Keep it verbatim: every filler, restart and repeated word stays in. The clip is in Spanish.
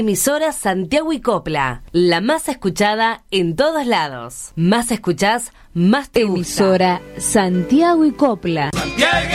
Emisora Santiago y Copla, la más escuchada en todos lados. Más escuchás, más te gusta. Emisora Santiago y Copla. Santiago